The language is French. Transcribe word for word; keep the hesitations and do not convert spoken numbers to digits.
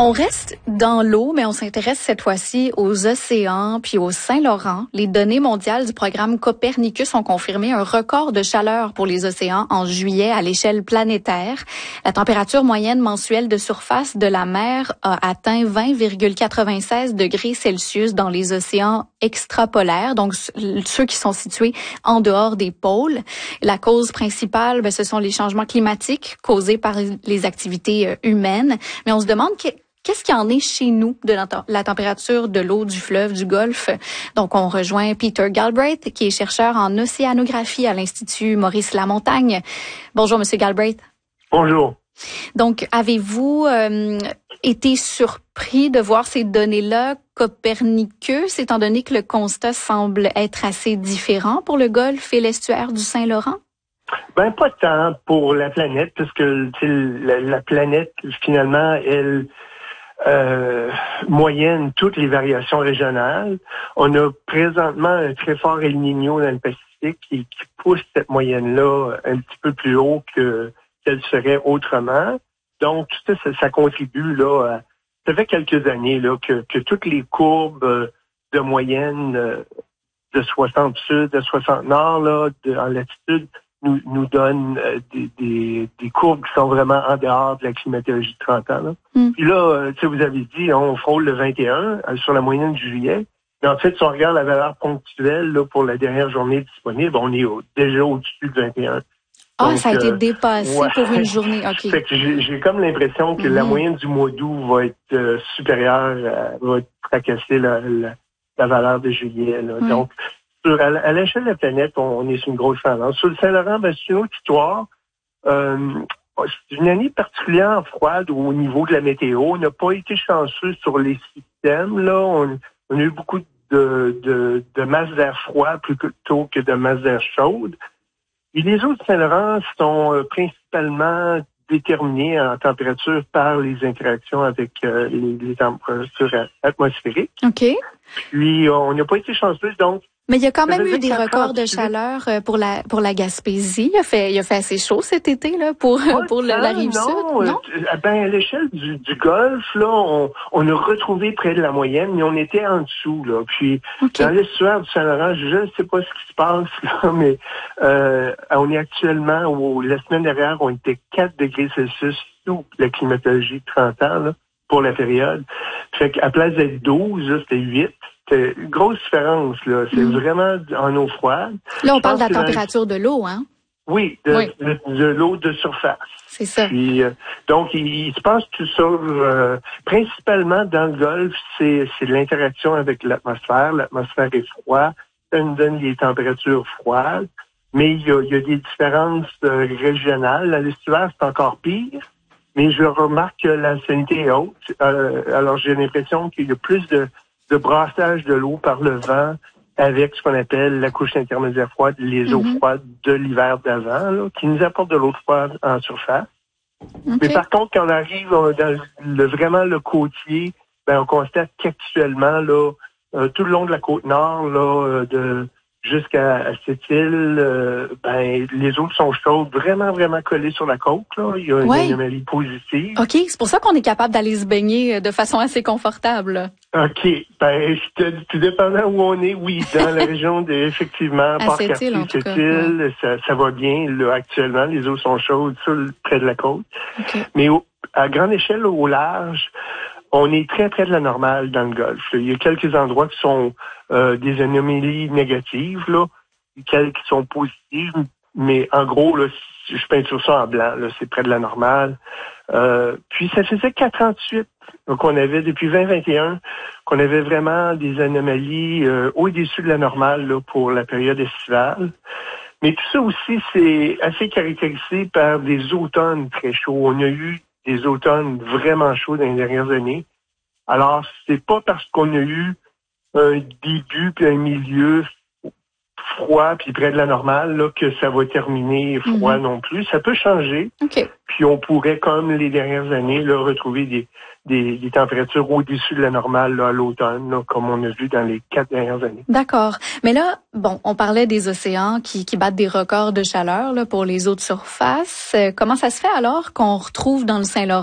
On reste dans l'eau, mais on s'intéresse cette fois-ci aux océans puis au Saint-Laurent. Les données mondiales du programme Copernicus ont confirmé un record de chaleur pour les océans en juillet à l'échelle planétaire. La température moyenne mensuelle de surface de la mer a atteint vingt virgule quatre-vingt-seize degrés Celsius dans les océans extrapolaires, donc ceux qui sont situés en dehors des pôles. La cause principale, ben, ce sont les changements climatiques causés par les activités humaines. Mais on se demande que qu'est-ce qu'il y en est chez nous de la température de l'eau du fleuve du Golfe? Donc, on rejoint Peter Galbraith, qui est chercheur en océanographie à l'Institut Maurice Lamontagne. Bonjour, Monsieur Galbraith. Bonjour. Donc, avez-vous euh, été surpris de voir ces données-là Copernicus, étant donné que le constat semble être assez différent pour le Golfe et l'estuaire du Saint-Laurent? Ben, pas tant pour la planète, parce que la, la planète, finalement, elle Euh, moyenne toutes les variations régionales. On a présentement un très fort El Niño dans le Pacifique qui, qui pousse cette moyenne-là un petit peu plus haut que qu'elle serait autrement. Donc, tout ça, ça contribue là. À, ça fait quelques années là que, que toutes les courbes de moyenne de soixante sud, de soixante nord là, de, en latitude, nous, nous donne euh, des, des, des courbes qui sont vraiment en dehors de la climatologie de trente ans. Là. Mm. Puis là, euh, tu sais, vous avez dit, on frôle le vingt et un euh, sur la moyenne de juillet. Mais en fait, si on regarde la valeur ponctuelle là, pour la dernière journée disponible, on est au, déjà au-dessus de vingt et un. Ah, Donc, ça a été euh, dépassé ouais. pour une journée. OK. Fait que j'ai, j'ai comme l'impression que mm-hmm. la moyenne du mois d'août va être euh, supérieure, euh, va tracasser la, la, la valeur de juillet. Là. Mm. Donc, Sur, à, à l'échelle de la planète, on, on est sur une grosse tendance. Sur le Saint-Laurent, ben, c'est une autre histoire. Euh, c'est une année particulièrement froide au niveau de la météo. On n'a pas été chanceux sur les systèmes. Là, on, on a eu beaucoup de, de, de masse d'air froid plutôt que de masse d'air chaude. Et les eaux du Saint-Laurent sont euh, principalement déterminées en température par les interactions avec euh, les, les températures atmosphériques. OK. Puis, on n'a pas été chanceux, donc mais il y a quand même eu des records de chaleur pour la pour la Gaspésie. Il a fait il a fait assez chaud cet été là pour pas pour le, la rive non, sud. Non. Euh, ben à l'échelle du, du Golfe là, on, on a retrouvé près de la moyenne, mais on était en dessous là. Puis okay. Dans l'estuaire du Saint-Laurent, je ne sais pas ce qui se passe là, mais euh, on est actuellement où la semaine dernière on était quatre degrés Celsius sous la climatologie de trente ans là, pour la période. Fait qu'à place d'être douze, là, c'était huit. C'est une grosse différence, là. C'est mmh. vraiment en eau froide. Là, on je parle de la température dans... de l'eau, hein? Oui, de, oui. de, de l'eau de surface. C'est ça. Puis, euh, donc, il, il se passe tout ça, euh, principalement dans le Golfe, c'est, c'est l'interaction avec l'atmosphère. L'atmosphère est froide, ça nous donne des températures froides, mais il y a, il y a des différences euh, régionales. À l'estuaire, c'est encore pire, mais je remarque que la salinité est haute. Euh, alors, j'ai l'impression qu'il y a plus de de brassage de l'eau par le vent avec ce qu'on appelle la couche intermédiaire froide, les mm-hmm. eaux froides de l'hiver d'avant, là, qui nous apportent de l'eau froide en surface. Okay. Mais par contre, quand on arrive dans le, vraiment le côtier, ben on constate qu'actuellement, là, euh, tout le long de la côte nord, là, de jusqu'à à cette île, euh, ben les eaux sont chaudes, vraiment, vraiment collées sur la côte. Là. Il y a une ouais. anomalie positive. OK, c'est pour ça qu'on est capable d'aller se baigner de façon assez confortable. OK. Ben, tout dépendant où on est, oui, dans la région de, effectivement, Port-Cartier, cette île, ouais. ça, ça va bien. Là, actuellement, les eaux sont chaudes sur, près de la côte. Okay. Mais au, à grande échelle, au large, on est très près de la normale dans le Golfe. Il y a quelques endroits qui sont euh, des anomalies négatives, là, quelques qui sont positives, mais en gros, là, si je peinture ça en blanc, là, c'est près de la normale. Euh, puis ça faisait quatre ans de suite qu'on avait, depuis vingt vingt et un, qu'on avait vraiment des anomalies euh, au-dessus de la normale là, pour la période estivale. Mais tout ça aussi, c'est assez caractérisé par des automnes très chauds. On a eu des automnes vraiment chauds dans les dernières années. Alors, c'est pas parce qu'on a eu un début puis un milieu froid puis près de la normale là, que ça va terminer froid mm-hmm. non plus. Ça peut changer. Okay. Puis on pourrait, comme les dernières années, là, retrouver des, des, des températures au-dessus de la normale là, à l'automne, là, comme on a vu dans les quatre dernières années. D'accord. Mais là, bon, on parlait des océans qui, qui battent des records de chaleur là, pour les eaux de surface. Euh, comment ça se fait alors qu'on retrouve dans le Saint-Laurent